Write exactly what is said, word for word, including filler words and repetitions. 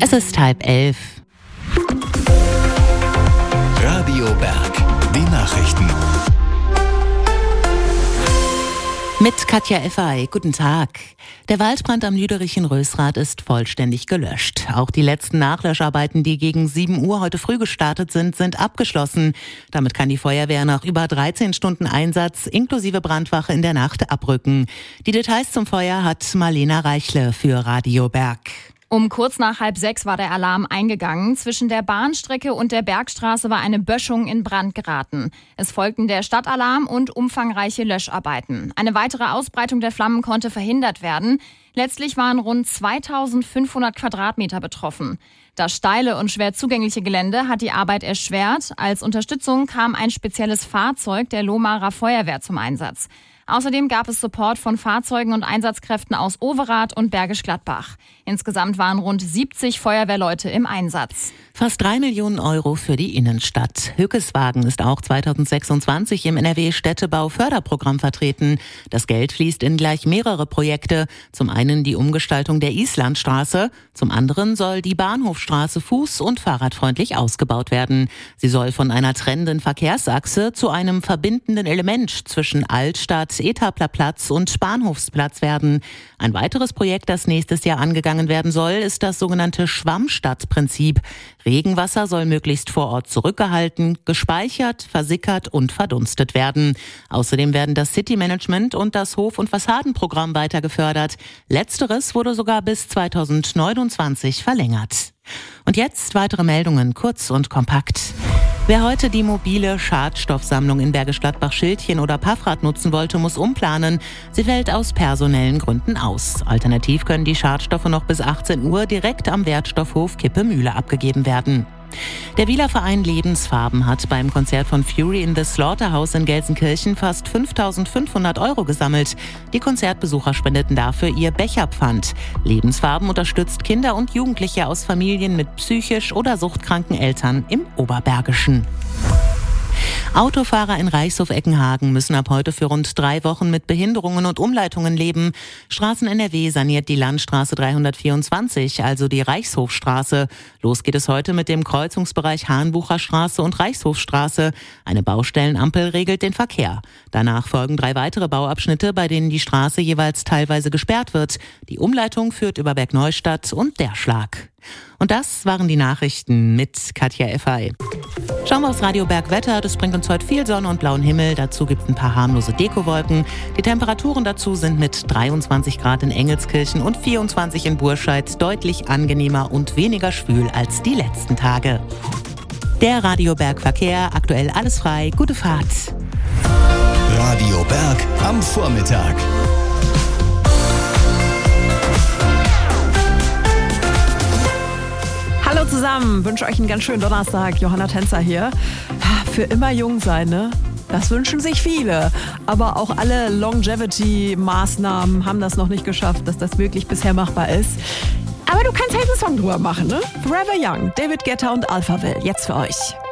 Es ist halb elf. Radio Berg, die Nachrichten. Mit Katja Effay, guten Tag. Der Waldbrand am Lüderich in Rösrath ist vollständig gelöscht. Auch die letzten Nachlöscharbeiten, die gegen sieben Uhr heute früh gestartet sind, sind abgeschlossen. Damit kann die Feuerwehr nach über dreizehn Stunden Einsatz inklusive Brandwache in der Nacht abrücken. Die Details zum Feuer hat Marlena Reichle für Radio Berg. Um kurz nach halb sechs war der Alarm eingegangen. Zwischen der Bahnstrecke und der Bergstraße war eine Böschung in Brand geraten. Es folgten der Stadtalarm und umfangreiche Löscharbeiten. Eine weitere Ausbreitung der Flammen konnte verhindert werden. Letztlich waren rund zweitausendfünfhundert Quadratmeter betroffen. Das steile und schwer zugängliche Gelände hat die Arbeit erschwert. Als Unterstützung kam ein spezielles Fahrzeug der Lohmarer Feuerwehr zum Einsatz. Außerdem gab es Support von Fahrzeugen und Einsatzkräften aus Overath und Bergisch Gladbach. Insgesamt waren rund siebzig Feuerwehrleute im Einsatz. Fast drei Millionen Euro für die Innenstadt. Hückeswagen ist auch zweitausendsechsundzwanzig im N R W-Städtebau-Förderprogramm vertreten. Das Geld fließt in gleich mehrere Projekte. Zum einen die Umgestaltung der Islandstraße, zum anderen soll die Bahnhofstraße fuß- und fahrradfreundlich ausgebaut werden. Sie soll von einer trennenden Verkehrsachse zu einem verbindenden Element zwischen Altstadt, Etaplerplatz und Bahnhofsplatz werden. Ein weiteres Projekt, das nächstes Jahr angegangen werden soll, ist das sogenannte Schwammstadtprinzip. Regenwasser soll möglichst vor Ort zurückgehalten, gespeichert, versickert und verdunstet werden. Außerdem werden das City Management und das Hof- und Fassadenprogramm weiter gefördert. Letzteres wurde sogar bis zweitausendneunundzwanzig verlängert. Und jetzt weitere Meldungen, kurz und kompakt. Wer heute die mobile Schadstoffsammlung in Bergisch Gladbach-Schildchen oder Paffrath nutzen wollte, muss umplanen. Sie fällt aus personellen Gründen aus. Alternativ können die Schadstoffe noch bis achtzehn Uhr direkt am Wertstoffhof Kippemühle abgegeben werden. Der Wieler Verein Lebensfarben hat beim Konzert von Fury in the Slaughterhouse in Gelsenkirchen fast fünftausendfünfhundert Euro gesammelt. Die Konzertbesucher spendeten dafür ihr Becherpfand. Lebensfarben unterstützt Kinder und Jugendliche aus Familien mit psychisch oder suchtkranken Eltern im Oberbergischen. Autofahrer in Reichshof-Eckenhagen müssen ab heute für rund drei Wochen mit Behinderungen und Umleitungen leben. Straßen N R W saniert die Landstraße dreihundertvierundzwanzig, also die Reichshofstraße. Los geht es heute mit dem Kreuzungsbereich Hahnbucher Straße und Reichshofstraße. Eine Baustellenampel regelt den Verkehr. Danach folgen drei weitere Bauabschnitte, bei denen die Straße jeweils teilweise gesperrt wird. Die Umleitung führt über Bergneustadt und Derschlag. Und das waren die Nachrichten mit Katja Effay. Schauen wir aufs Radio Berg Wetter. Das bringt uns heute viel Sonne und blauen Himmel. Dazu gibt es ein paar harmlose Dekowolken. Die Temperaturen dazu sind mit dreiundzwanzig Grad in Engelskirchen und vierundzwanzig in Burscheid deutlich angenehmer und weniger schwül als die letzten Tage. Der Radio Berg Verkehr, aktuell alles frei. Gute Fahrt. Radio Berg am Vormittag. Hallo zusammen, wünsche euch einen ganz schönen Donnerstag. Johanna Tänzer hier. Für immer jung sein, ne? Das wünschen sich viele. Aber auch alle Longevity-Maßnahmen haben das noch nicht geschafft, dass das wirklich bisher machbar ist. Aber du kannst halt einen Song drüber machen, ne? Forever Young, David Guetta und Alphaville, jetzt für euch.